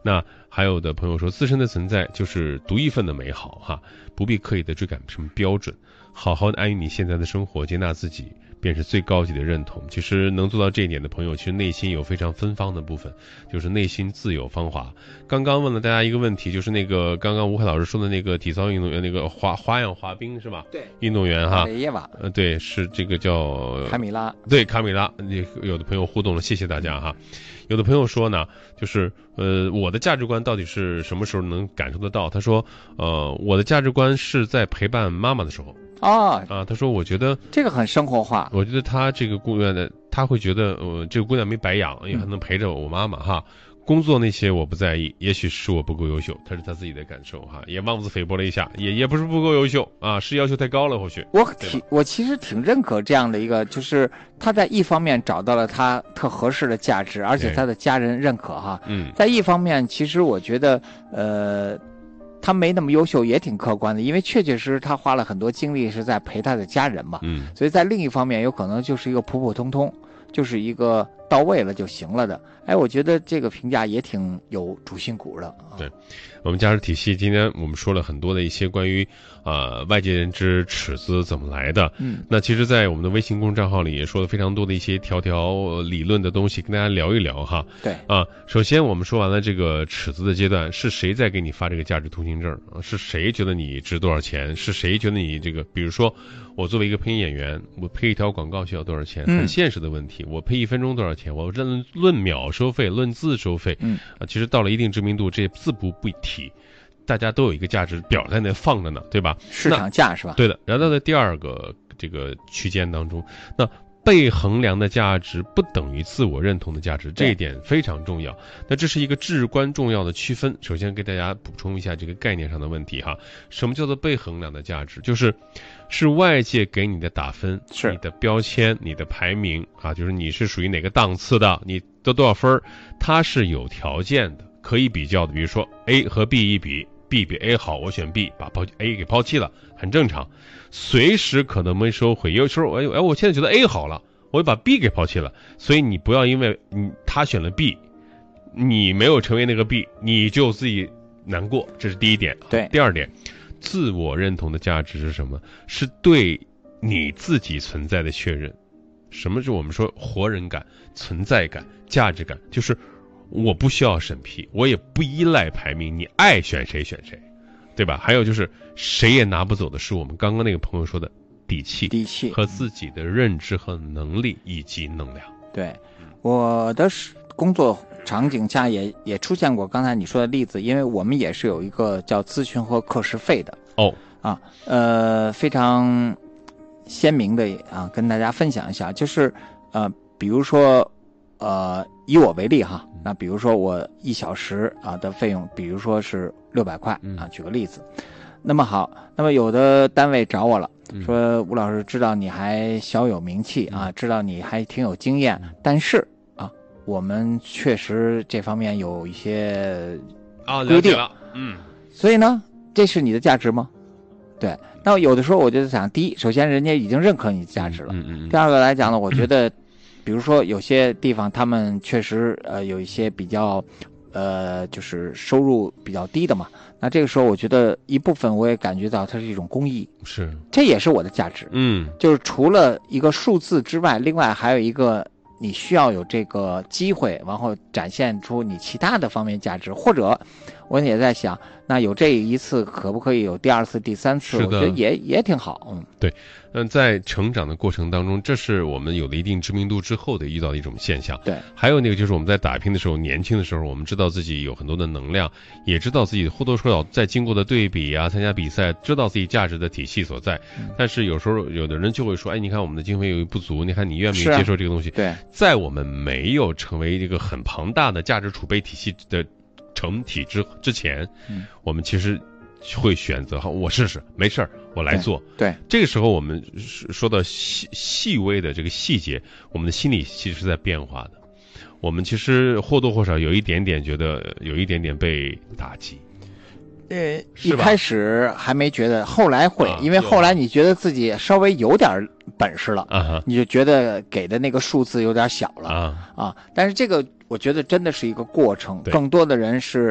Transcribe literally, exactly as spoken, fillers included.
那还有的朋友说，自身的存在就是独一份的美好哈，不必刻意的追赶什么标准，好好的安于你现在的生活，接纳自己便是最高级的认同。其实能做到这一点的朋友，其实内心有非常芬芳的部分，就是内心自有芳华。刚刚问了大家一个问题，就是那个刚刚吴凯老师说的那个体操运动员，那个滑花样滑冰是吧？ 对， 运动员哈， 耶娃， 呃，对，是这个叫卡米拉， 对，卡米拉。有的朋友互动了，谢谢大家哈。有的朋友说呢，就是呃，我的价值观到底是什么时候能感受得到？他说，呃，我的价值观是在陪伴妈妈的时候。 哦啊，他说我觉得这个很生活化， 我觉得他这个姑娘的，他会觉得呃这个姑娘没白养，也还能陪着我妈妈哈。工作那些我不在意，也许是我不够优秀，他是他自己的感受哈，也妄自菲薄了一下，也也不是不够优秀啊，是要求太高了或许。 我挺我其实挺认可这样的一个，就是他在一方面找到了他特合适的价值，而且他的家人认可哈。 嗯， 在一方面，其实我觉得呃。他没那么优秀也挺客观的，因为确确实实他花了很多精力是在陪他的家人嘛， 嗯， 所以在另一方面有可能就是一个普普通通，就是一个到位了就行了的。哎，我觉得这个评价也挺有主心骨的。 对，我们价值体系今天我们说了很多的一些关于啊、呃、外界人之尺子怎么来的， 嗯， 那其实在我们的微信公众账号里也说了非常多的一些条条理论的东西，跟大家聊一聊哈。 对啊，首先我们说完了这个尺子的阶段，是谁在给你发这个价值通行证啊？是谁觉得你值多少钱？是谁觉得你这个，比如说我作为一个配音演员，我配一条广告需要多少钱？很现实的问题，我配一分钟多少钱？我论论秒收费，论字收费， 嗯啊，其实到了一定知名度，这字不不提，大家都有一个价值表在那放着呢，对吧？ 市场价是吧？ 对的。然后在第二个这个区间当中，那被衡量的价值不等于自我认同的价值，这一点非常重要。那这是一个至关重要的区分。首先给大家补充一下这个概念上的问题哈。什么叫做被衡量的价值？就是是外界给你的打分， 是你的标签，你的排名啊，就是你是属于哪个档次的，你得多少分，它是有条件的，可以比较的。比如说 A 和 B 一比，B 比 A 好，我选 B， 把抛 A 给抛弃了，很正常。随时可能没收回，有时候哎哎，我现在觉得 A 好了，我就把 B 给抛弃了。所以你不要因为你他选了 B， 你没有成为那个 B， 你就自己难过，这是第一点。 对， 第二点，自我认同的价值是什么？是对你自己存在的确认。什么是我们说活人感、存在感、价值感？就是我不需要审批，我也不依赖排名，你爱选谁选谁，对吧？还有就是谁也拿不走的是我们刚刚那个朋友说的底气、 底气和自己的认知和能力以及能量。 对，我的工作场景下也也出现过刚才你说的例子，因为我们也是有一个叫咨询和课时费的哦啊，呃，非常鲜明的啊，跟大家分享一下，就是呃，比如说呃，以我为例哈，那比如说我一小时啊的费用，比如说是六百块啊，举个例子。那么好，那么有的单位找我了，说吴老师知道你还小有名气啊，知道你还挺有经验，但是啊，我们确实这方面有一些规定， 啊、嗯， 所以呢，这是你的价值吗？对，那有的时候我就想，第一，首先人家已经认可你的价值了， 嗯嗯嗯、 第二个来讲呢，我觉得，比如说有些地方他们确实呃有一些比较。呃，就是收入比较低的嘛，那这个时候我觉得一部分我也感觉到它是一种公益， 是， 这也是我的价值。 嗯， 就是除了一个数字之外，另外还有一个你需要有这个机会，然后展现出你其他的方面价值，或者我也在想，那有这一次可不可以有第二次、第三次？我觉得也也挺好。嗯， 对。嗯，在成长的过程当中，这是我们有了一定知名度之后的遇到的一种现象。 对， 还有那个就是我们在打拼的时候，年轻的时候，我们知道自己有很多的能量，也知道自己或多或少在经过的对比啊，参加比赛，知道自己价值的体系所在。嗯、但是有时候有的人就会说，哎，你看我们的经费有不足，你看你愿不愿意接受这个东西？ 啊、对， 在我们没有成为这个很庞大的价值储备体系的成体之之前，嗯、我们其实。会选择好，我试试，没事儿，我来做。 对，对这个时候我们说到细细微的这个细节，我们的心理其实是在变化的。我们其实或多或少有一点点觉得，有一点点被打击。 呃，一开始还没觉得，后来会，啊、因为后来你觉得自己稍微有点本事了， 啊、 你就觉得给的那个数字有点小了啊啊。但是这个我觉得真的是一个过程，更多的人是。